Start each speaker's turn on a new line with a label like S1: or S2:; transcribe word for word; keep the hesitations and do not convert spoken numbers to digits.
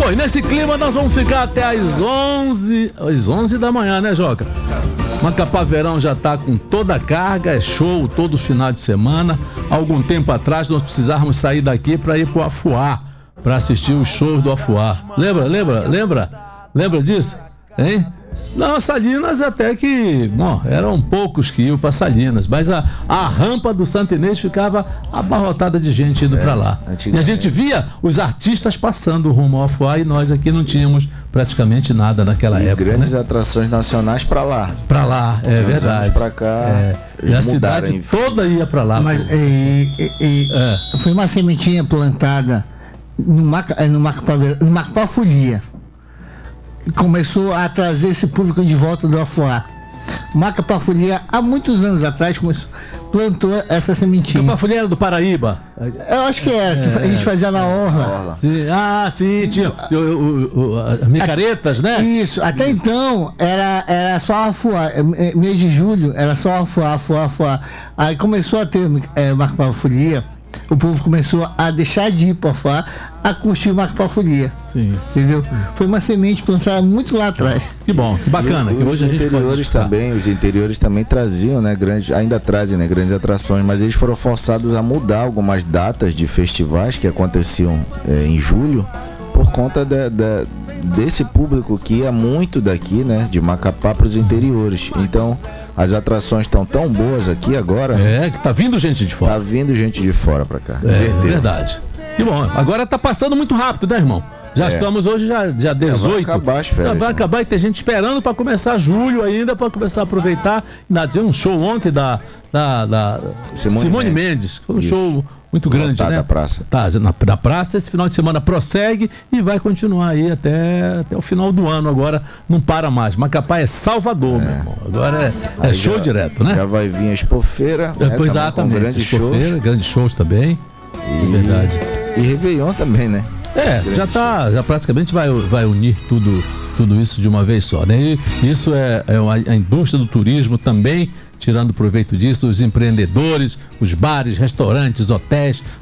S1: Bom, e nesse clima nós vamos ficar até às onze, às onze da manhã, né, Joca? Macapá Verão já tá com toda a carga, é show todo final de semana. Algum tempo atrás nós precisávamos sair daqui para ir pro Afuá, para assistir os shows do Afuá. Lembra, lembra, lembra? Lembra disso? Hein? Não, Salinas até que, bom, eram poucos que iam para Salinas, mas a, a rampa do Santo Inês ficava abarrotada de gente indo é, para lá. E a gente via os artistas passando rumo ao Afuá e nós aqui não tínhamos praticamente nada naquela
S2: e
S1: época.
S2: Grandes
S1: né?
S2: atrações nacionais para lá.
S1: Para lá, é verdade.
S2: Para cá.
S1: É. E a cidade enfim. toda ia para lá.
S3: Mas e, e, e, é. foi uma sementinha plantada no Macapá, no Macapá, no Macapá Folia. Começou a trazer esse público de volta do Afuá. Macapá Folia, há muitos anos atrás, começou, plantou essa sementinha.
S1: Macapá Folia era do Paraíba?
S3: Eu acho que era, é, que a gente fazia na orla.
S1: Sim. Ah, sim, tinha o, o, o, as micaretas, né?
S3: Isso, até Isso. então era, era só Afuá. Mês de julho era só Afuá, Afuá, Afuá. Aí começou a ter é, Macapá Folia. O povo começou a deixar de ir para o Afuá, a curtir o Macapá Folia. Sim. Entendeu? Sim. Foi uma semente plantada muito lá atrás.
S1: Que bom, que bacana.
S2: E,
S1: que hoje
S2: os
S1: a gente
S2: interiores também, os interiores também traziam, né, grandes, ainda trazem, né, grandes atrações, mas eles foram forçados a mudar algumas datas de festivais que aconteciam é, em julho, por conta de, de, desse público que ia muito daqui, né, de Macapá para os interiores. Então, as atrações estão tão boas aqui agora.
S1: É, que tá vindo gente de fora.
S2: Tá vindo gente de fora pra cá.
S1: É, verdade. E bom, agora tá passando muito rápido, né, irmão? Já é. estamos hoje, já, já dezoito.
S2: É, vai acabar as férias.
S1: Já vai
S2: né?
S1: acabar e tem gente esperando pra começar julho ainda, pra começar a aproveitar. Tinha um show ontem da, da, da Simone, Simone Mendes. Mendes. Foi um Isso. show muito grande,
S2: tá,
S1: né?
S2: Da praça.
S1: Tá, na, na praça, esse final de semana prossegue e vai continuar aí até, até o final do ano. Agora não para mais. Macapá é Salvador, é. meu irmão. Agora é, é show
S2: já,
S1: direto, né?
S2: Já vai vir a Expofeira.
S1: É, né? Exatamente.
S2: Grandes shows.
S1: Grandes shows também.
S2: E,
S1: é verdade.
S2: E Réveillon também, né?
S1: É, já tá, já praticamente vai, vai unir tudo, tudo isso de uma vez só, né? E isso é, é a, a indústria do turismo também tirando proveito disso, os empreendedores, os bares, restaurantes, hotéis,